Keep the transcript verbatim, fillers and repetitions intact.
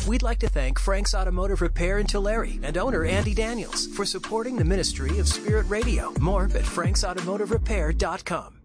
We'd like to thank Frank's Automotive Repair in Tulare and owner Andy Daniels for supporting the ministry of Spirit Radio. More at franks automotive repair dot com.